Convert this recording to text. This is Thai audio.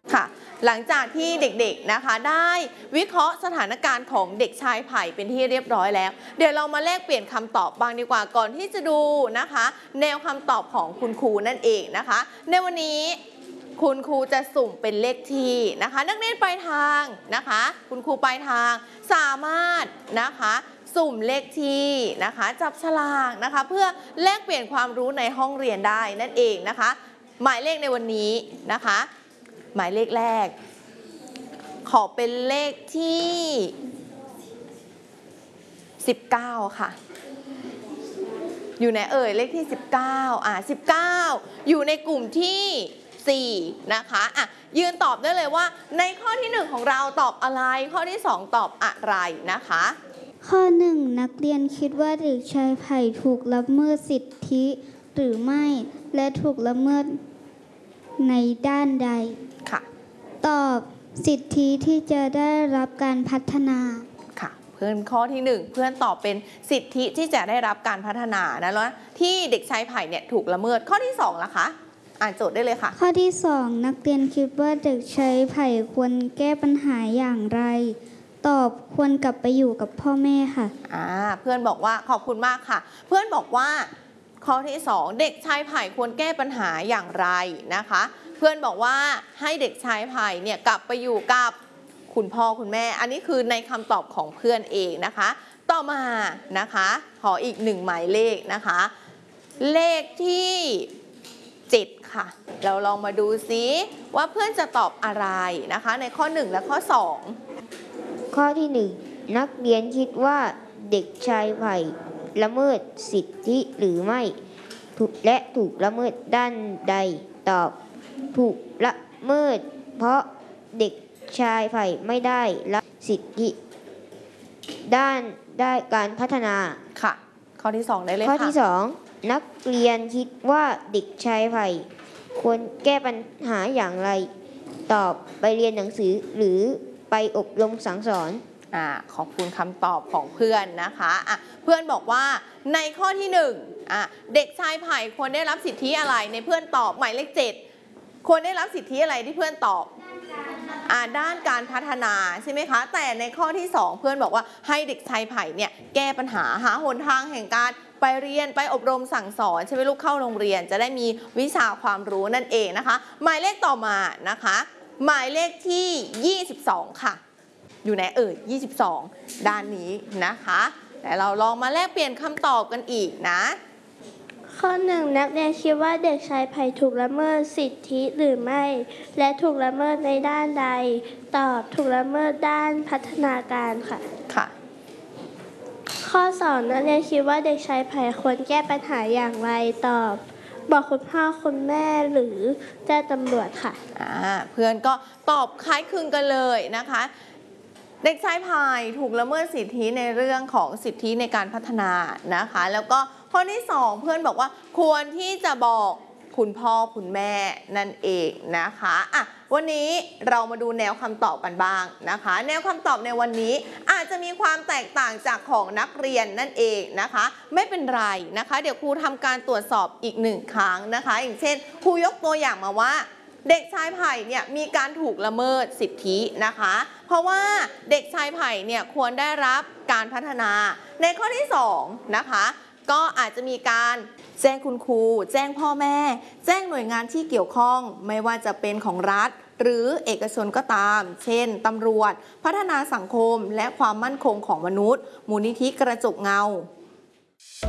ค่ะหลังจากที่เด็กๆนะคะได้วิเคราะห์สถานการณ์ของเด็กชายไผ่เป็นที่เรียบร้อยแล้วเดี๋ยวเรามาแลกเปลี่ยนคำตอบบ้างดีกว่าก่อนที่จะดูนะคะแนวคำตอบของคุณครูนั่นเองนะคะในวันนี้คุณครูจะสุ่มเป็นเลขที่นะคะนักเรียนปลายทางนะคะคุณครูปลายทางสามารถนะคะสุ่มเลขที่นะคะจับฉลากนะคะเพื่อแลกเปลี่ยนความรู้ในห้องเรียนได้นั่นเองนะคะหมายเลขในวันนี้นะคะหมายเลขแรกขอเป็นเลขที่19ค่ะอยู่ในเลขที่19 19อยู่ในกลุ่มที่4นะคะยืนตอบได้เลยว่าในข้อที่1ของเราตอบอะไรข้อที่2ตอบอะไรนะคะข้อ1นักเรียนคิดว่าเด็กชายไผ่ถูกละเมิดสิทธิหรือไม่และถูกละเมิดในด้านใดค่ะตอบสิทธิที่จะได้รับการพัฒนาค่ะเพื่อนข้อที่1เพื่อนตอบเป็นสิทธิที่จะได้รับการพัฒนานะแล้วที่เด็กชายไผ่เนี่ยถูกละเมิดข้อที่2ล่ะคะอ่านโจทย์ได้เลยค่ะข้อที่2นักเรียนคิดว่าเด็กชายไผ่ควรแก้ปัญหาอย่างไรตอบควรกลับไปอยู่กับพ่อแม่ค่ะเพื่อนบอกว่าขอบคุณมากค่ะเพื่อนบอกว่าข้อที่2เด็กชายไผ่ควรแก้ปัญหาอย่างไรนะคะเพื่อนบอกว่าให้เด็กชายไผ่เนี่ยกลับไปอยู่กับคุณพ่อคุณแม่อันนี้คือในคำตอบของเพื่อนเองนะคะต่อมานะคะขออีก1หมายเลขนะคะเลขที่7ค่ะเราลองมาดูซิว่าเพื่อนจะตอบอะไรนะคะในข้อ1และข้อ2 ข้อที่1นักเรียนคิดว่าเด็กชายไผ่ละเมิดสิทธิหรือไม่และถูกละเมิดด้านใดตอบถูกละเมิดเพราะเด็กชายไผ่ไม่ได้รับสิทธิด้านได้การพัฒนาค่ะข้อที่2ได้เลยค่ะข้อที่2นักเรียนคิดว่าเด็กชายไผ่ควรแก้ปัญหาอย่างไรตอบไปเรียนหนังสือหรือไปอบรมสั่งสอนขอบคุณคำตอบของเพื่อนนะคะเพื่อนบอกว่าในข้อที่1เด็กชายไผ่ควรได้รับสิทธิอะไรในเพื่อนตอบหมายเลข7ควรได้รับสิทธิอะไรที่เพื่อนตอบด้านการพัฒนาใช่ไหมคะแต่ในข้อที่2เพื่อนบอกว่าให้เด็กชายไผ่เนี่ยแก้ปัญหาหาหนทางแห่งการไปเรียนไปอบรมสั่งสอนใช่ไหมลูกเข้าโรงเรียนจะได้มีวิชาความรู้นั่นเองนะคะหมายเลขต่อมานะคะหมายเลขที่22ค่ะอยู่ใน22ด้านนี้นะคะแต่เราลองมาแลกเปลี่ยนคำตอบกันอีกนะข้อ1นักเรียนคิดว่าเด็กชายไผ่ถูกละเมิดสิทธิหรือไม่และถูกละเมิดในด้านใดตอบถูกละเมิดด้านพัฒนาการค่ะข้อ2นักเรียนคิดว่าเด็กชายไผ่ควรแก้ปัญหาอย่างไรตอบบอกคุณพ่อคุณแม่หรือแจ้งตำรวจค่ะเพื่อนก็ตอบคล้ายคลึงกันเลยนะคะเด็กชายไผ่ถูกละเมิดสิทธิในเรื่องของสิทธิในการพัฒนานะคะแล้วก็ข้อที่2เพื่อนบอกว่าควรที่จะบอกคุณพ่อคุณแม่นั่นเองนะคะวันนี้เรามาดูแนวคำตอบกันบ้างนะคะแนวคำตอบในวันนี้อาจจะมีความแตกต่างจากของนักเรียนนั่นเองนะคะไม่เป็นไรนะคะเดี๋ยวครูทำการตรวจสอบอีก1ครั้งนะคะอย่างเช่นครูยกตัวอย่างมาว่าเด็กชายไผ่เนี่ยมีการถูกละเมิดสิทธินะคะเพราะว่าเด็กชายไผ่เนี่ยควรได้รับการพัฒนาในข้อที่2นะคะก็อาจจะมีการแจ้งคุณครูแจ้งพ่อแม่แจ้งหน่วยงานที่เกี่ยวข้องไม่ว่าจะเป็นของรัฐหรือเอกชนก็ตามเช่นตำรวจพัฒนาสังคมและความมั่นคงของมนุษย์มูลนิธิกระจกเงา